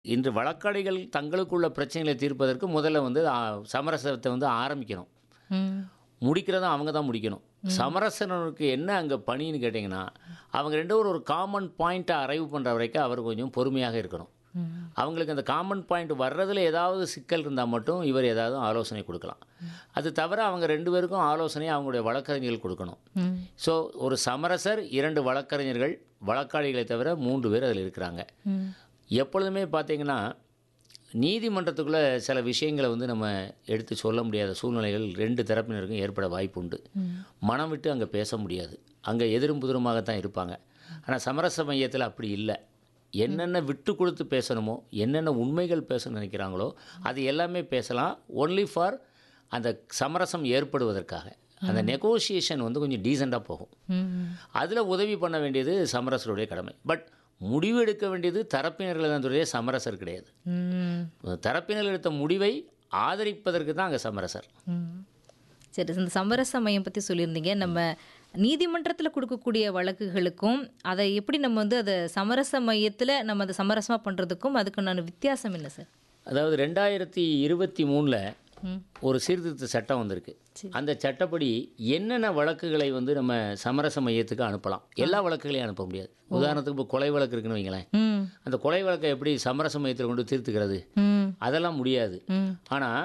இன்று வழக்காடிகள் தங்களுக்குள்ள பிரச்சனைகளை தீர்ப்பதற்கு முதல்ல வந்து சமரசத்தை வந்து ஆரம்பிக்கணும். ம். முடிக்கிறதும் அவங்க தான் முடிக்கணும். சமரசனுக்கு என்ன அங்கே பணின்னு கேட்டிங்கன்னா, அவங்க 2 பேரும் ஒரு காமன் பாயிண்ட்டை அரைவ் பண்ணுற வரைக்கும் அவர் கொஞ்சம் பொறுமையாக இருக்கணும். ம். அவங்களுக்கு அந்த காமன் பாயிண்ட் வர்றதில் ஏதாவது சிக்கல் இருந்தால் மட்டும் இவர் ஏதாவது ஆலோசனை கொடுக்கலாம். அது தவிர அவங்க 2 பேருக்கும் ஆலோசனை அவங்களுடைய வழக்கறிஞர்கள் கொடுக்கணும். ம். ஸோ ஒரு சமரசர், 2 வழக்கறிஞர்கள், வழக்காடிகளை தவிர 3 பேர் அதில் இருக்கிறாங்க. ம். எப்பொழுதுமே பார்த்தீங்கன்னா, நீதிமன்றத்துக்குள்ளே சில விஷயங்களை வந்து நம்ம எடுத்து சொல்ல முடியாத சூழ்நிலைகள் 2 தரப்பினருக்கும் ஏற்பட வாய்ப்பு உண்டு. மனம் விட்டு அங்கே பேச முடியாது. அங்கே எதிரும் புதிருமாகத்தான் இருப்பாங்க. ஆனால் சமரச மையத்தில் அப்படி இல்லை. என்னென்ன விட்டு கொடுத்து பேசணுமோ, என்னென்ன உண்மைகள் பேசணும்னு நினைக்கிறாங்களோ அது எல்லாமே பேசலாம். ஒன்லி ஃபார் அந்த சமரசம் ஏற்படுவதற்காக. அந்த நெகோசியேஷன் வந்து கொஞ்சம் டீசெண்டாக போகும். ம். அதில் உதவி பண்ண வேண்டியது சமரசருடைய கடமை. பட் முடிவு எடுக்க வேண்டியது தரப்பினர்கள் தான், சமரசர் கிடையாது. ம். தரப்பினர் எடுத்த முடிவை ஆதரிப்பதற்கு தான் அங்கே சமரசர். ம். சரி, இந்த சமரச மையம் பற்றி சொல்லியிருந்தீங்க. நம்ம நீதிமன்றத்தில் கொடுக்கக்கூடிய வழக்குகளுக்கும் அதை எப்படி நம்ம வந்து அதை சமரச மையத்தில் நம்ம அதை சமரசமாக பண்ணுறதுக்கும் அதுக்குண்டான வித்தியாசம் என்ன சார்? அதாவது 2023 ம். ஒரு சீர்திருத்த சட்டம் வந்திருக்கு. சரி. அந்த சட்டப்படி என்னென்ன வழக்குகளை வந்து நம்ம சமரச மையத்துக்கு அனுப்பலாம். எல்லா வழக்குகளையும் அனுப்ப முடியாது. உதாரணத்துக்கு இப்போ கொலை வழக்கு இருக்குன்னு வைங்களேன். ம். அந்த கொலை வழக்கை எப்படி சமரச மையத்தில் கொண்டு தீர்த்துக்கிறது? ம். அதெல்லாம் முடியாது. ம். ஆனால்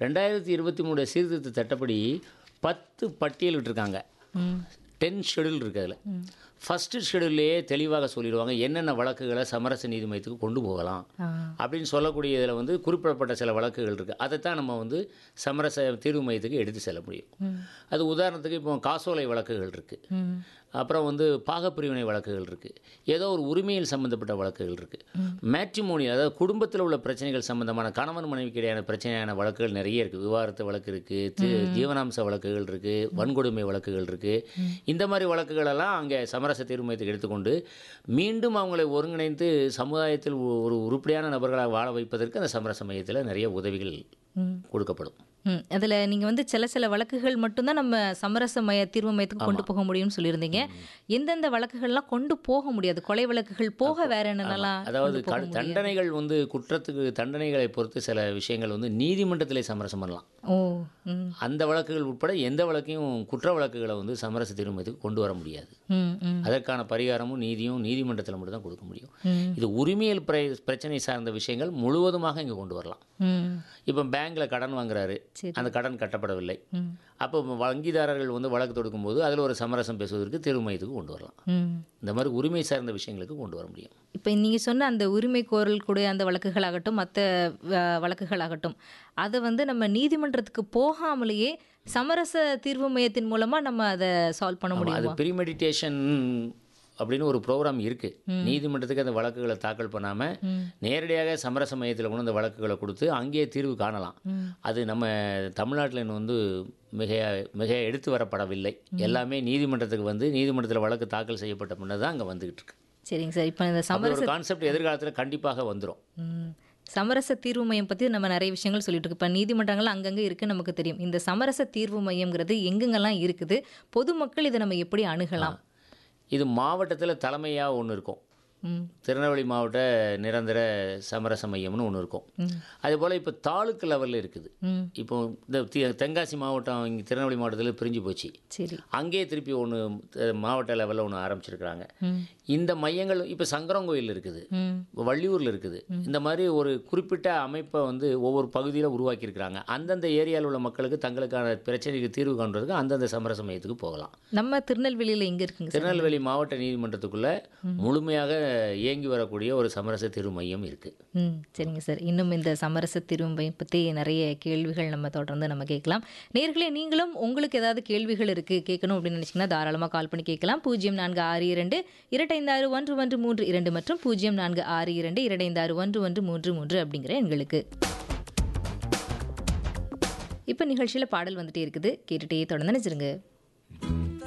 2023 சீர்திருத்த சட்டப்படி 10 பட்டியல் விட்டுருக்காங்க. ம். 10 ஷெடியூல் இருக்குது அதில். ஃபஸ்ட்டு ஷெடியூல்லையே தெளிவாக சொல்லிடுவாங்க என்னென்ன வழக்குகளை சமரச நீதி மையத்துக்கு கொண்டு போகலாம் ஆ. அப்படின்னு சொல்லக்கூடிய இதில் வந்து குறிப்பிடப்பட்ட சில வழக்குகள் இருக்குது. அதைத்தான் நம்ம வந்து சமரச தீர்வு மையத்துக்கு எடுத்து செல்ல முடியும். அது உதாரணத்துக்கு இப்போ காசோலை வழக்குகள் இருக்குது. ம். அப்புறம் வந்து பாகப்பிரிவினை வழக்குகள் இருக்குது. ஏதோ ஒரு உரிமையில் சம்மந்தப்பட்ட வழக்குகள் இருக்குது. மேட்ரிமோனி, அதாவது குடும்பத்தில் உள்ள பிரச்சனைகள் சம்மந்தமான கணவன் மனைவிக்கு இடையான பிரச்சனையான வழக்குகள் நிறைய இருக்குது. விவாகரத்து வழக்கு இருக்குது, ஜீவனாம்ச வழக்குகள் இருக்குது, வன்கொடுமை வழக்குகள் இருக்குது. இந்த மாதிரி வழக்குகளெல்லாம் அங்கே சமரச தீர்வு மையத்துக்கு எடுத்துக்கொண்டு மீண்டும் அவங்களை ஒருங்கிணைந்து சமுதாயத்தில் ஒரு உருப்படியான நபர்களாக வாழ வைப்பதற்கு அந்த சமரச மையத்தில் நிறைய உதவிகள் கொடுக்கப்படும். அதில் நீங்கள் வந்து சில வழக்குகள் மட்டும்தான் நம்ம சமரச தீர்வு மையத்துக்கு கொண்டு போக முடியும்னு சொல்லியிருந்தீங்க. எந்தெந்த வழக்குகள்லாம் கொண்டு போக முடியாது? கொலை வழக்குகள் போக வேற என்னென்னலாம்? அதாவது தண்டனைகள் வந்து குற்றத்துக்கு தண்டனைகளை பொறுத்து சில விஷயங்கள் வந்து நீதிமன்றத்திலே சமரசம் பண்ணலாம். ஓ. ம். அந்த வழக்குகள் உட்பட எந்த வழக்கையும் குற்ற வழக்குகளை வந்து சமரச தீர்வு மையத்துக்கு கொண்டு வர முடியாது. ம். ம். அதற்கான பரிகாரமும் நீதியும் நீதிமன்றத்தில் மட்டும் தான் கொடுக்க முடியும். ம். இது உரிமையல் பிரச்சனை சார்ந்த விஷயங்கள் முழுவதுமாக இங்கே கொண்டு வரலாம். ம். இப்போ பேங்க்கில் கடன் வாங்குறாரு, சரி. அந்த கடன் கட்டப்படவில்லை. ம். அப்போ வங்கிதாரர்கள் வந்து வழக்கு தொடுக்கும்போது அதில் ஒரு சமரசம் பேசுவதற்கு தீர்வு மையத்துக்கு கொண்டு வரலாம். ம். இந்த மாதிரி உரிமை சார்ந்த விஷயங்களுக்கு கொண்டு வர முடியும். இப்போ நீங்கள் சொன்ன அந்த உரிமை கோரல் கூட அந்த வழக்குகளாகட்டும், மற்ற வழக்குகளாகட்டும், அதை வந்து நம்ம நீதிமன்றத்துக்கு போகாமலேயே சமரச தீர்வு மையத்தின் மூலமாக நம்ம அதை சால்வ் பண்ண அது முடியும். ப்ரீமெடிடேஷன் அப்படின்னு ஒரு ப்ரோக்ராம் இருக்குது. நீதிமன்றத்துக்கு அந்த வழக்குகளை தாக்கல் பண்ணாமல் நேரடியாக சமரச மையத்தில் கொண்டு அந்த வழக்குகளை கொடுத்து அங்கேயே தீர்வு காணலாம். அது நம்ம தமிழ்நாட்டில் இன்னும் வந்து மிக எடுத்து வரப்படவில்லை. எல்லாமே நீதிமன்றத்துக்கு வந்து நீதிமன்றத்தில் வழக்கு தாக்கல் செய்யப்பட்ட முன்னே தான் அங்கே வந்துக்கிட்டு இருக்கு. சரிங்க சார். இப்போ இந்த சமரச கான்செப்ட் எதிர்காலத்தில் கண்டிப்பாக வந்துடும். சமரச தீர்வு மையம் பற்றி நம்ம நிறைய விஷயங்கள் சொல்லிட்டு இருக்கோம். இப்போ நீதிமன்றங்கள் அங்கங்கே இருக்குன்னு நமக்கு தெரியும். இந்த சமரச தீர்வு மையம்ங்கிறது எங்கெங்கெல்லாம் இருக்குது? பொதுமக்கள் இதை நம்ம எப்படி அணுகலாம்? இது மாவட்டத்தில் தலைமையாக ஒன்று இருக்கும். திருநெல்வேலி மாவட்ட நிரந்தர சமரச மையம்னு ஒன்று இருக்கும். அதேபோல் இப்போ தாலுக்கு லெவலில் இருக்குது. இப்போ இந்த தென்காசி மாவட்டம் இங்கே திருநெல்வேலி மாவட்டத்தில் பிரிஞ்சு போச்சு. சரி. அங்கேயே திருப்பி ஒன்று மாவட்ட லெவலில் ஒன்று ஆரம்பிச்சிருக்கிறாங்க. இந்த மையங்கள் இப்போ சங்கரங்கோயில் இருக்குது, வள்ளியூரில் இருக்குது. இந்த மாதிரி ஒரு குறிப்பிட்ட அமைப்பை வந்து ஒவ்வொரு பகுதியில் உருவாக்கியிருக்கிறாங்க. அந்தந்த ஏரியாவில் உள்ள மக்களுக்கு தங்களுக்கான பிரச்சனைக்கு தீர்வு காண்றதுக்கு அந்தந்த சமரச மையத்துக்கு போகலாம். நம்ம திருநெல்வேலியில் எங்கே இருக்குங்க? திருநெல்வேலி மாவட்ட நீதிமன்றத்துக்குள்ளே முழுமையாக இயங்கி வரக்கூடிய ஒரு சமரச தீர்வு மையம் இருக்குது. சரிங்க சார். இன்னும் இந்த சமரச தீர்வு மையம் பற்றி நிறைய கேள்விகள் நம்ம தொடர்ந்து நம்ம கேட்கலாம். நேயர்களே, நீங்களும் உங்களுக்கு ஏதாவது கேள்விகள் இருக்குது கேட்கணும் அப்படின்னு நினச்சிங்கன்னா தாராளமாக கால் பண்ணி கேட்கலாம். 0462 256 1132 மற்றும் 0462 256 1133 அப்படிங்கிற எண்களுக்கு. இப்போ நிகழ்ச்சியில் பாடல் வந்துட்டே இருக்குது, கேட்டுகிட்டே தொடர்ந்து நினைச்சிருங்க.